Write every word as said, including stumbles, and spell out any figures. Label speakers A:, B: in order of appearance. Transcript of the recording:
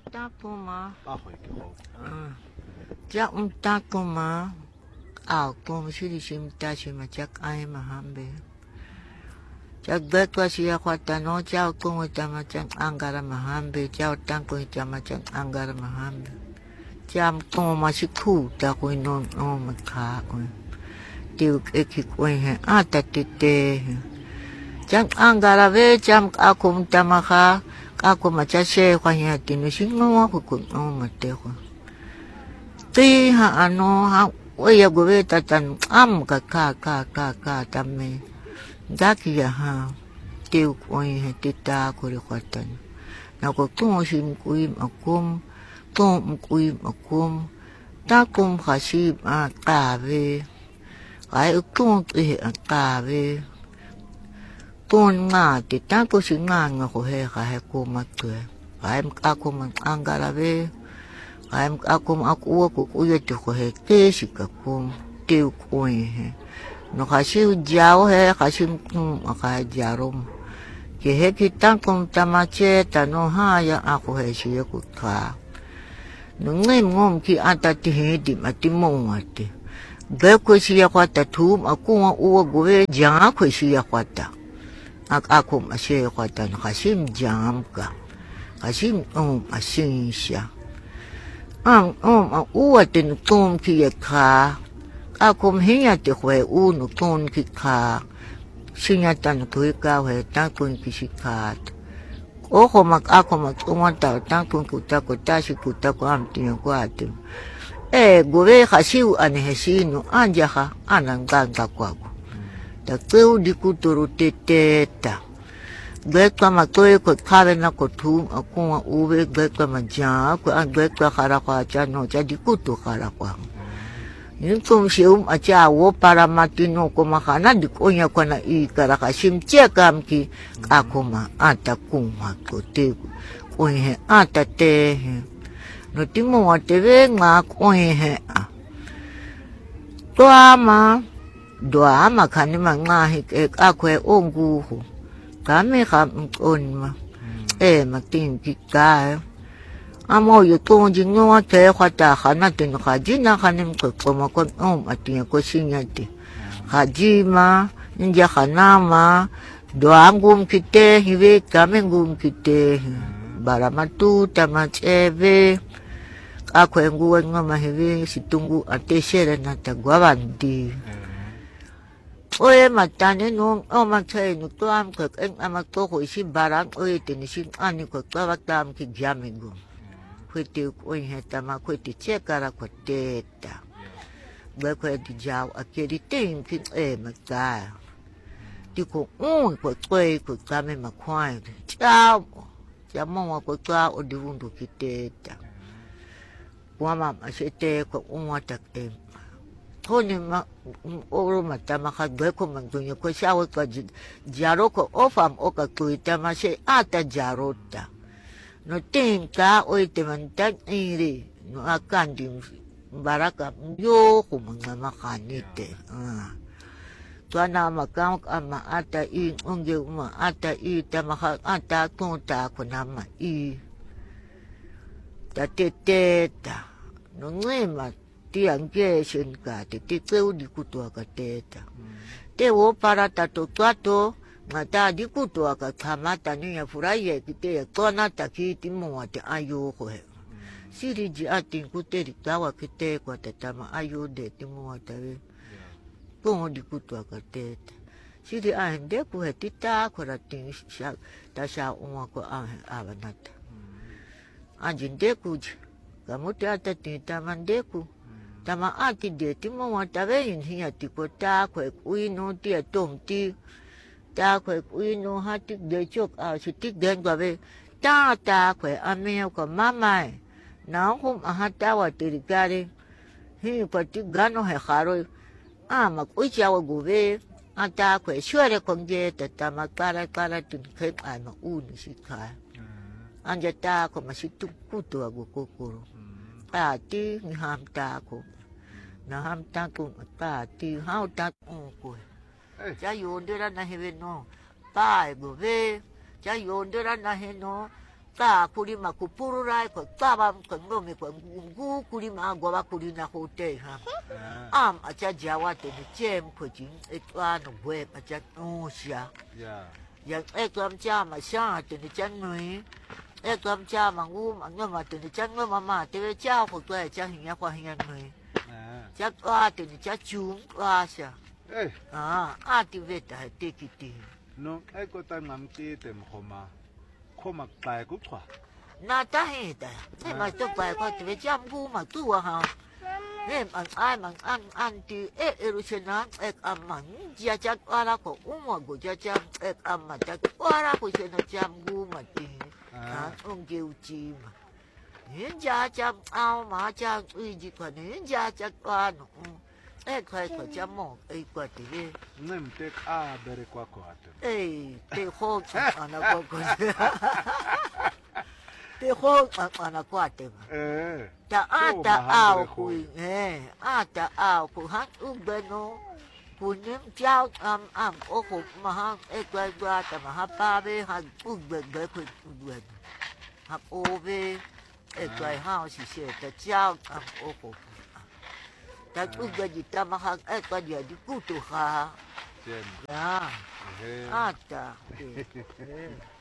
A: Takuma.
B: Ah, hồi cái hồ.
A: Chắc um Takuma. Ảo cùng sĩ sim ta sim mà chắc ai mà ham bê. Chắc bớt qua siya kwa tano chao kung ita mà chắc angara mà ham bê. Chao tang kung ita mà chắc angara mà ham bê. Cham kung mà sĩ khu ta kung non o mà khá kung. Tiêu eki kung he ata tete. Chắc angara ve cham akum ta mà khá. Ako mà chắc xe kwa hiya tino sinh ngô ko kung o mà te kung. Tuy ha ano ha. Oya gobe tatan am ka ka ka ka ka tame daki ya ha teu koi he tita kore kwatan na ko tun sim kuim akum tun kuim akum ta kum khashib a ka ve ai tun te a ka ve tun nga ti ta ko singa nga ko he ka he ko ma tu ai ako man angara ve Aim akum aku aku uya tu ko he te sikakum teu koi he no khasiu jao he khasim kum aka jarum ke he kitang kum tamache tano ha ya aku he shi ku ka no ngem ngom ki ata ti he di mati mong ate be ko shi ya kwata tum aku wa uwa gowe ja ko shi ya kwata ak akum ashe kwata no khasim jam ka khasim um asin sha Ang om ang uwa tin tom ki ya ka akum hiya te hwe u no ton ki ka sinya tan ku ka hwe ta kun ki si ka o ko mak akum mak umwa ta ta kun ku ta ko ta si ku ta ko am tin ko atim e gore khasiu an he sinu anja ha anan gan ka kwa ko ta teu di ku turu te te ta Grekwa matoe ko kare na ko tu aku uwe grekwa maja ko an grekwa khara kwa cha no cha di kutu khara kwa yin tum shium acha wo para matino ko makana di ko nya ko na I kara ka sim che kam ki akuma ata kuma ko te ko he ata te no timo te ve nga ko he a to ama do ama khani ma nga he akwe ongu ho kami kam on ma e ma tin ki ka amo yo to jing no te khata khana tin kha ji na khanim ko ko ma ko om atin ko sinya ti haji ma ninja khana ma do angum kite hiwe kamengum kite baramatu tamacheve ako engu ngoma hiwe situngu ateshere na tagwabandi Oye matane no o matay no to am ko en amato ko isi barang oye tinisin ani ko kawatam ki jamingo kwete ko he tama kwete chekara ko teta ba ko di jaw akeri tin ki e mata ti ko un ko twe ko kame makwai chao chamo ko ka o di undu ki teta wama asete ko unwata e Tony ma oro mata maka gwe ko mantunyo ko shawo ko jaro ko ofam o ka kuita ma se ata jarota no tinka o ite mantan iri no akandi baraka yo ko mga makanite ah tuana makam ama ata I onge uma ata I tamaka ata kunta ko nama I tateta no ngema tiang ke shen ka te te tseu di kutua ka teta te wo para ta to to ngata di kutua ka kamata ni ya furaye ki te kona ta ki ti mo te ayo ko he siri ji atin ku te ri tawa ki te ko te tama ayo de ti mo ta we ko di kutua ka teta siri a hende ku he ti ta ko ra tin sha ta sha o ko a avanata anjin de ku kamu te ata ti ta mande ku Tama ati de ti mo watabe yin hiya ti ko ta kwe kui no ti a tom ti ta kwe kui no ha ti de chok a si ti den gwa be ta ta kwe a me ko mama na hum a ha ta wa ti kare hi ko ti gano he kharo a ma ku cha wa gu be a ta kwe shwere ko nge ta ta ma kara kara ti ke a ma u ni si ka anja ta ko ma si tu ku to gu ko ko a ti ni ham ta ko na ham ta ko ta ti hao ta ko cha yo ndera na he no pa go ve cha yo ndera na he no ta kulima kupururai ko taba ko ngomi ko ngu kulima gwa kulina hote ha am acha jawa te ni chem ko jin etwa no we acha no sha
B: dạ
A: ya etam cha ma sha te ni chan nui etam cha ma ngu ma ngo ma te ni chan ngo ma ma te cha ko to cha hin ya kwa hin ya nui
B: à
A: cha kwa te ni cha chung kwa sha
B: ê
A: à a ti ve ta te ki ti
B: nó ai có tay ngắm ti tem khoma khoma tài cũng thỏa
A: na ta he ta thế mà tôi phải có thể chăm gu mà tu à ha thế mà ai mà ăn ăn thì ê ê rồi xem nó ê ăn mà gia chắc qua là có uống mà của gia chăm ê ăn mà chắc qua là của xem nó chăm gu mà thì à ông kêu chi mà những gia chăm ao mà chăm uy gì còn những gia chắc qua nó ê khai có chăm mỏ ê qua thì ê
B: nem tek a bere qua qua tem
A: ê tê khô à nó có có tê khô à nó qua tê mà
B: ê
A: ta a
B: Ô,
A: ta
B: mà hắn
A: ao
B: bere khôi.
A: cùi nè a ta ao cùi hắn ung bên nó cùi nếm cháo am am ô cùi mà hắn ê quay qua ta mà hắn ba bê hắn ung bên bê cùi ung bên hắn ô bê ê quay hao xì xì ta cháo am ô cùi ta ung bên gì ta mà hắn ê quay giờ đi cú tu ha
B: chen
A: ya
B: ê
A: a ta ê